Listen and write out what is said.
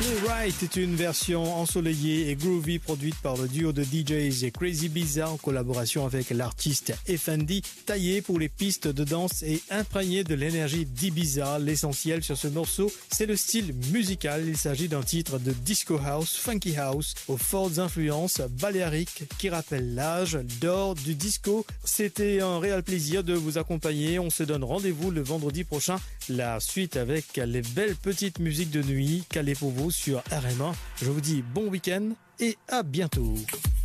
Alright est une version ensoleillée et groovy produite par le duo de DJs Crazy Bizarre en collaboration avec l'artiste Effendi, taillée pour les pistes de danse et imprégnée de l'énergie d'Ibiza. L'essentiel sur ce morceau, c'est le style musical. Il s'agit d'un titre de disco house, funky house, aux fortes influences baléariques qui rappellent l'âge d'or du disco. C'était un réel plaisir de vous accompagner. On se donne rendez-vous le vendredi prochain. La suite avec les belles petites musiques de nuit calées pour vous sur RMA. Je vous dis bon week-end et à bientôt.